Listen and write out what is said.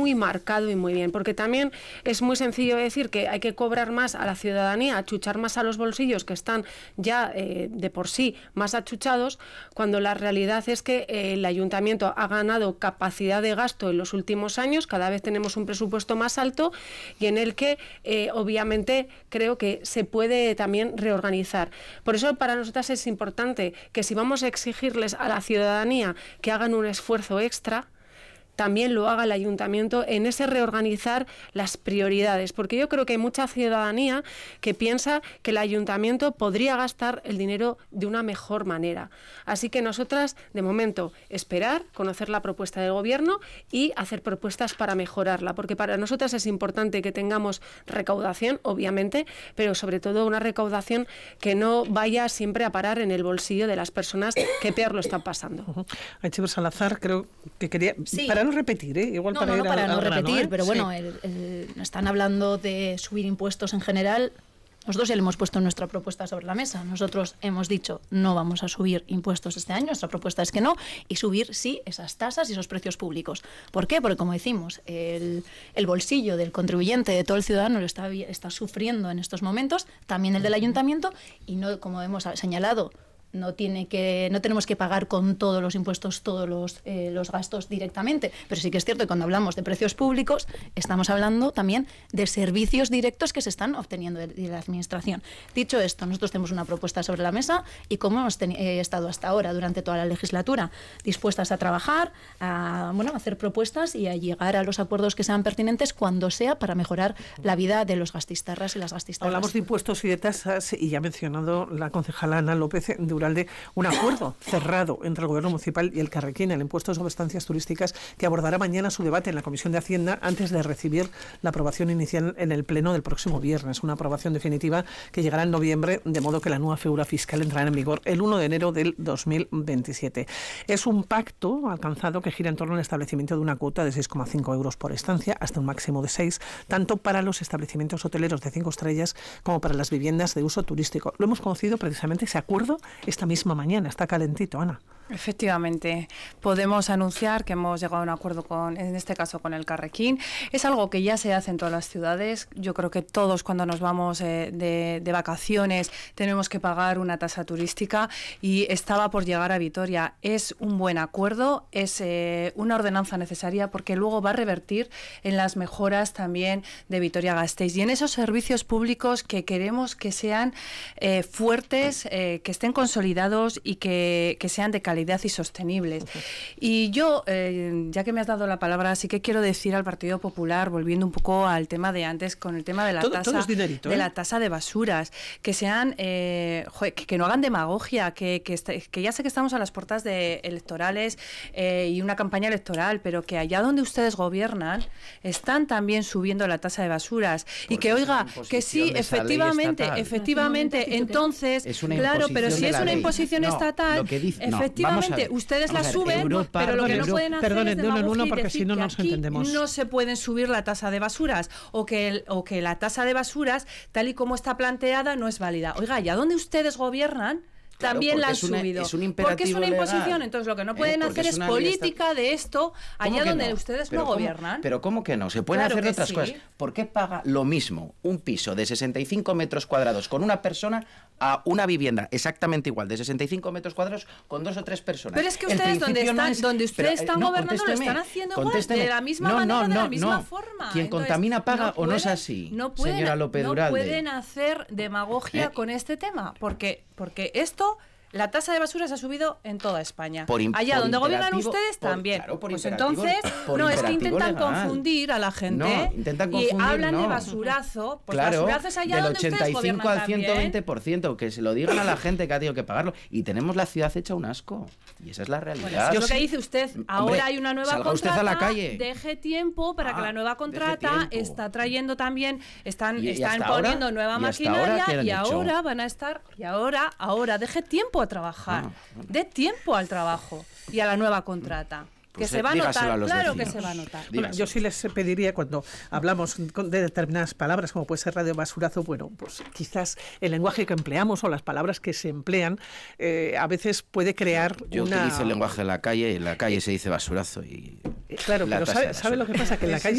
muy marcado y muy bien, porque también es muy sencillo decir que hay que cobrar más a la ciudadanía, achuchar más a los bolsillos que están ya de por sí más achuchados, cuando la realidad es que el ayuntamiento ha ganado capacidad de gasto en los últimos años, cada vez tenemos un presupuesto más alto y en el que obviamente creo que se puede también reorganizar. Por eso para nosotras es importante que si vamos a exigirles a la ciudadanía que hagan un esfuerzo extra, también lo haga el ayuntamiento en ese reorganizar las prioridades, porque yo creo que hay mucha ciudadanía que piensa que el ayuntamiento podría gastar el dinero de una mejor manera. Así que nosotras, de momento, esperar, conocer la propuesta del gobierno y hacer propuestas para mejorarla, porque para nosotras es importante que tengamos recaudación, obviamente, pero sobre todo una recaudación que no vaya siempre a parar en el bolsillo de las personas que peor lo están pasando. Aichiber Salazar, creo que quería... Sí. Para no repetir, igual no, para no, ir para al no grano, repetir, pero bueno, sí. Están hablando de subir impuestos en general. Nosotros ya le hemos puesto nuestra propuesta sobre la mesa. Nosotros hemos dicho no vamos a subir impuestos este año, nuestra propuesta es que no, y subir sí esas tasas y esos precios públicos. ¿Por qué? Porque como decimos, el bolsillo del contribuyente, de todo el ciudadano, lo está sufriendo en estos momentos, también el del ayuntamiento, y no, como hemos señalado, no tenemos que pagar con todos los impuestos todos los gastos directamente, pero sí que es cierto que cuando hablamos de precios públicos estamos hablando también de servicios directos que se están obteniendo de la administración. Dicho esto, nosotros tenemos una propuesta sobre la mesa y como hemos estado hasta ahora durante toda la legislatura dispuestas a trabajar, a hacer propuestas y a llegar a los acuerdos que sean pertinentes cuando sea para mejorar la vida de los gastistarras y las gastistarras. Hablamos de impuestos y de tasas y ya ha mencionado la concejala Ana López de Uralde un acuerdo cerrado entre el Gobierno municipal y el Carrequín, el impuesto sobre estancias turísticas, que abordará mañana su debate en la Comisión de Hacienda antes de recibir la aprobación inicial en el Pleno del próximo viernes. Una aprobación definitiva que llegará en noviembre, de modo que la nueva figura fiscal entrará en vigor el 1 de enero del 2027. Es un pacto alcanzado que gira en torno al establecimiento de una cuota de 6,5 euros por estancia, hasta un máximo de 6, tanto para los establecimientos hoteleros de 5 estrellas como para las viviendas de uso turístico. Lo hemos conocido precisamente ese acuerdo esta misma mañana, está calentito, Ana. Efectivamente, podemos anunciar que hemos llegado a un acuerdo en este caso con el Carrequín. Es algo que ya se hace en todas las ciudades. Yo creo que todos cuando nos vamos de vacaciones tenemos que pagar una tasa turística y estaba por llegar a Vitoria. Es un buen acuerdo, es una ordenanza necesaria porque luego va a revertir en las mejoras también de Vitoria-Gasteiz y en esos servicios públicos que queremos que sean fuertes, que estén consolidados y que sean de calidad y sostenibles. Y yo, ya que me has dado la palabra, sí que quiero decir al Partido Popular, volviendo un poco al tema de antes, con el tema de la la tasa de basuras, que sean, que no hagan demagogia, que ya sé que estamos a las puertas de electorales y una campaña electoral, pero que allá donde ustedes gobiernan están también subiendo la tasa de basuras y que oiga, que sí, efectivamente, entonces, claro, pero si es una imposición estatal, efectivamente, ustedes la suben, pero lo que no pueden hacer es demagogia y decir que aquí no se pueden subir la tasa de basuras o que la tasa de basuras, tal y como está planteada, no es válida. Oiga, ¿ya donde ustedes gobiernan? También la han subido. Porque es una imposición. Legal. Entonces lo que no pueden hacer es política de esto allá donde ustedes no gobiernan. Pero ¿cómo que no? Se pueden hacer otras cosas. ¿Por qué paga lo mismo un piso de 65 metros cuadrados con una persona a una vivienda exactamente igual, de 65 metros cuadrados con 2 o 3 personas? Pero es que ustedes donde ustedes están gobernando lo están haciendo igual, de la misma manera, de la misma forma. Quien contamina paga o no es así, señora López Uralde. No pueden hacer demagogia con este tema, porque esto... La tasa de basuras ha subido en toda España. Allá donde gobiernan ustedes también. Claro, pues entonces, no, es que intentan confundir a la gente y hablan de basurazo. Pues claro, basurazo es allá del donde ustedes gobiernan al 120%, que se lo digan a la gente que ha tenido que pagarlo. Y tenemos la ciudad hecha un asco. Y esa es la realidad. Bueno, es lo que dice usted. Ahora hay una nueva contrata. Usted a la calle. Deje tiempo para que la nueva contrata está trayendo también, están poniendo nueva maquinaria y ahora van a estar, ahora deje tiempo a trabajar, dé tiempo al trabajo y a la nueva contrata. Que se va a notar, claro que se va a notar. Bueno, yo sí les pediría, cuando hablamos de determinadas palabras, como puede ser radio basurazo, bueno, pues quizás el lenguaje que empleamos o las palabras que se emplean a veces puede crear Yo utilizo el lenguaje de la calle, y en la calle se dice basurazo y... Claro, pero ¿sabe lo que pasa? Que en la calle